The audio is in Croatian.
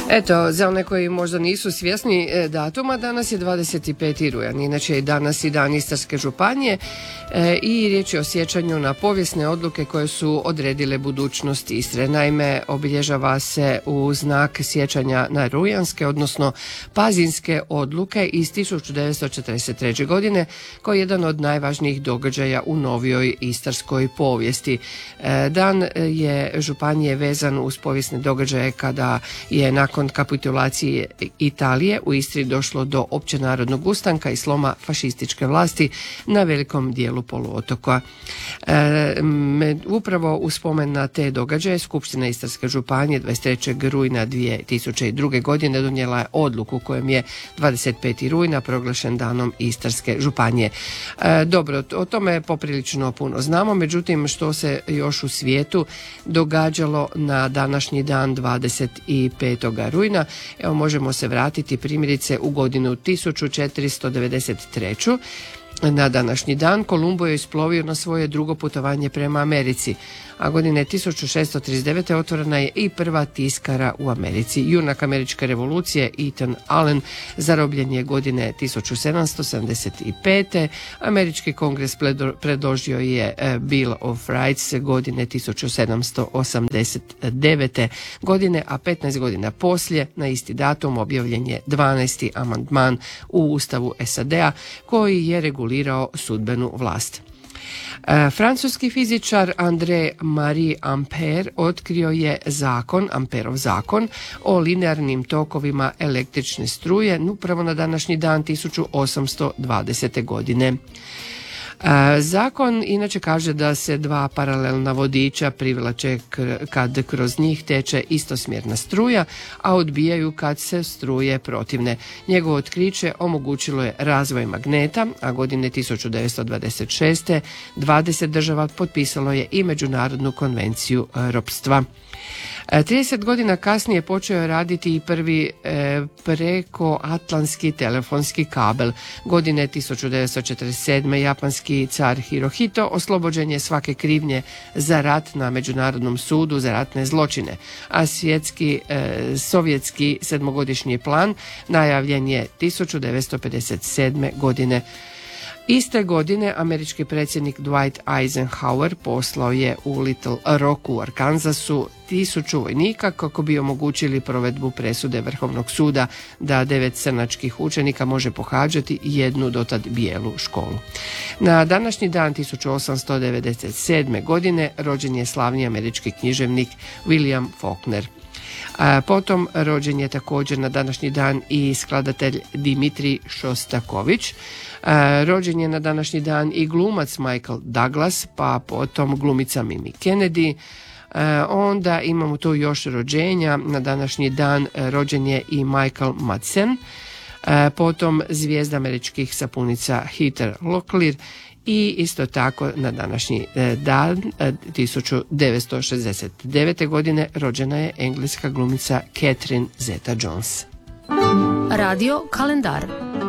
Eto, za one koji možda nisu svjesni datuma, danas je 25. rujan, inače je danas i dan Istarske županije i riječ je o sjećanju na povijesne odluke koje su odredile budućnost Istre. Naime, obilježava se u znak sjećanja na rujanske, odnosno pazinske odluke iz 1943. godine, koji je jedan od najvažnijih događaja u novijoj istarskoj povijesti. Dan je županije vezan uz povijesne događaje kada je nakon kapitulacije Italije u Istri došlo do općenarodnog ustanka i sloma fašističke vlasti na velikom dijelu poluotoka. Upravo u spomen na te događaje Skupština Istarske županije 23. rujna 2002. godine donijela je odluku kojom je 25. rujna proglašen danom Istarske županije. Dobro, o tome poprilično puno znamo, međutim što se još u svijetu događalo na današnji dan 25. rujna, evo možemo se vratiti primjerice u godinu 1493. Na današnji dan Kolumbo je isplovio na svoje drugo putovanje prema Americi, a godine 1639. otvorena je i prva tiskara u Americi. Junak američke revolucije Ethan Allen zarobljen je godine 1775. Američki kongres predložio je Bill of Rights godine 1789. godine, a 15 godina poslije na isti datum objavljen je 12. amandman u Ustavu SAD-a koji je regulirao sudbenu vlast. Francuski fizičar André Marie Ampère otkrio je Amperov zakon o linearnim tokovima električne struje upravo na današnji dan 1820. godine. Zakon inače kaže da se dva paralelna vodiča privlače kad kroz njih teče istosmjerna struja, a odbijaju kad se struje protivne. Njegovo otkriće omogućilo je razvoj magneta, a godine 1926. 20 država potpisalo je i Međunarodnu konvenciju ropstva. 30 godina kasnije počeo je raditi i prvi prekoatlantski telefonski kabel. Godine 1947. japanski car Hirohito oslobođen je svake krivnje za rat na Međunarodnom sudu za ratne zločine, a sovjetski sedmogodišnji plan najavljen je 1957. godine. Iste godine američki predsjednik Dwight Eisenhower poslao je u Little Rock u Arkansasu 1000 vojnika kako bi omogućili provedbu presude Vrhovnog suda da 9 crnačkih učenika može pohađati jednu dotad bijelu školu. Na današnji dan 1897. godine rođen je slavni američki književnik William Faulkner. Potom rođen je također na današnji dan i skladatelj Dimitrij Šostaković. Rođen je na današnji dan i glumac Michael Douglas, pa potom glumica Mimi Kennedy. Onda imamo tu još rođenja. Na današnji dan rođen je i Michael Madsen, potom zvijezda američkih sapunica Heather Locklear i isto tako na današnji dan 1969. godine rođena je engleska glumica Catherine Zeta-Jones. Radio kalendar.